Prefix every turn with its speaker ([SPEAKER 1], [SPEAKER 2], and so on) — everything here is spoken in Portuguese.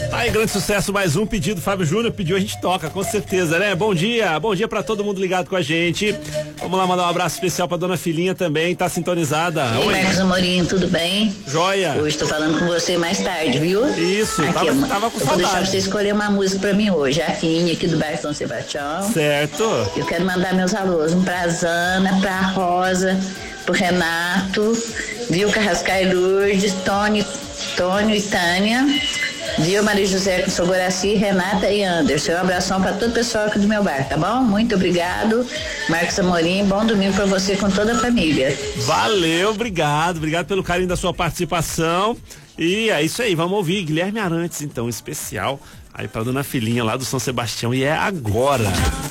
[SPEAKER 1] Aí, grande sucesso, mais um pedido. Fábio Júnior pediu, a gente toca, com certeza, né? Bom dia pra todo mundo ligado com a gente. Vamos lá mandar um abraço especial pra dona Filhinha também, tá sintonizada.
[SPEAKER 2] Oi, Marcos Amorim, tudo bem?
[SPEAKER 1] Joia.
[SPEAKER 2] Hoje tô falando com você mais tarde, viu?
[SPEAKER 1] Isso,
[SPEAKER 2] aqui,
[SPEAKER 1] tava com
[SPEAKER 2] eu vou
[SPEAKER 1] saudade.
[SPEAKER 2] deixar você escolher uma música pra mim hoje, a Finha, aqui do bairro São Sebastião.
[SPEAKER 1] Certo.
[SPEAKER 2] Eu quero mandar meus alôs, um pra Zana, pra Rosa, pro Renato, viu, Carrascar e Lourdes, Tônio e Tânia, viu, Maria José com Sogoraci, Renata e Anderson. Um abração para todo o pessoal aqui do meu bar, tá bom? Muito obrigado, Marcos Amorim, bom domingo para você com toda a família.
[SPEAKER 1] Valeu, obrigado pelo carinho da sua participação. E é isso aí, vamos ouvir Guilherme Arantes, então, especial aí pra dona Filhinha lá do São Sebastião, e é agora.